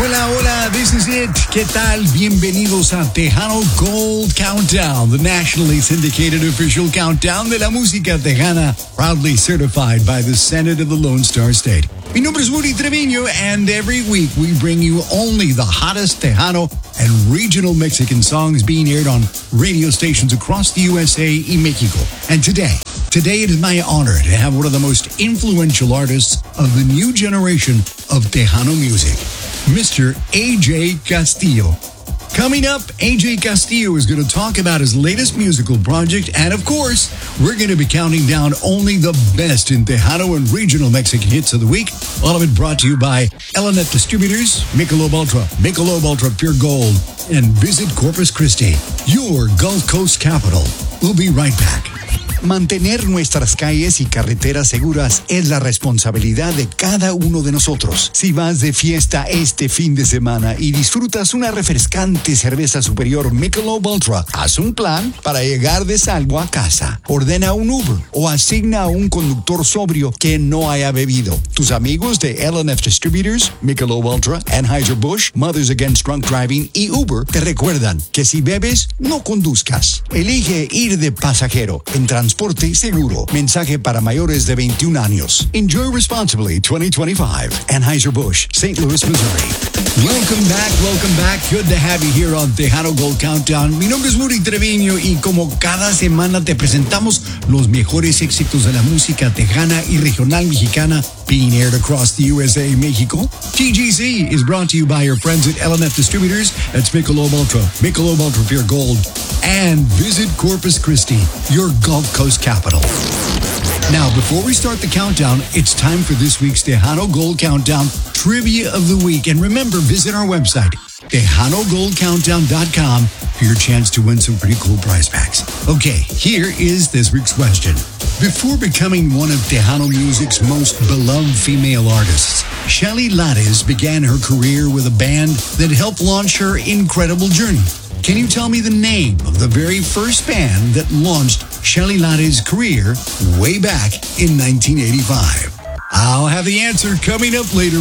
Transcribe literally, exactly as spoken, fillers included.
Hola, hola, this is it. ¿Qué tal? Bienvenidos a Tejano Gold Countdown, the nationally syndicated official countdown de la música tejana, proudly certified by the Senate of the Lone Star State. Mi nombre es Woody Trevino, and every week we bring you only the hottest Tejano and regional Mexican songs being aired on radio stations across the U S A y Mexico. And today, today it is my honor to have one of the most influential artists of the new generation of Tejano music, Mister A J Castillo. Coming up, A J Castillo is going to talk about his latest musical project, and of course, we're going to be counting down only the best in Tejano and regional Mexican hits of the week. All of it brought to you by L N F Distributors, Michelob Ultra, Michelob Ultra Pure Gold, and Visit Corpus Christi, your Gulf Coast capital. We'll be right back. Mantener nuestras calles y carreteras seguras es la responsabilidad de cada uno de nosotros. Si vas de fiesta este fin de semana y disfrutas una refrescante cerveza superior Michelob Ultra, haz un plan para llegar de salvo a casa. Ordena un Uber o asigna a un conductor sobrio que no haya bebido. Tus amigos de L N F Distributors, Michelob Ultra, Anheuser-Busch, Mothers Against Drunk Driving y Uber te recuerdan que si bebes, no conduzcas. Elige ir de pasajero en transporte seguro. Mensaje para mayores de veintiún años. Enjoy responsibly twenty twenty-five. Anheuser-Busch, Saint Louis, Missouri. Welcome back, welcome back. Good to have you here on Tejano Gold Countdown. Mi nombre es Woody Trevino y como cada semana te presentamos los mejores éxitos de la música tejana y regional mexicana being aired across the U S A and Mexico. T G C is brought to you by your friends at L N F Distributors. That's Michelob Ultra, Michelob Ultra Pure Gold, and Visit Corpus Christi, your Gulf Coast capital. Now, before we start the countdown, it's time for this week's Tejano Gold Countdown Trivia of the Week. And remember, visit our website, Tejano Gold Countdown dot com, for your chance to win some pretty cool prize packs. Okay, here is this week's question. Before becoming one of Tejano music's most beloved female artists, Shelly Lares began her career with a band that helped launch her incredible journey. Can you tell me the name of the very first band that launched Shelly Lares' career way back in nineteen eighty-five? I'll have the answer coming up later.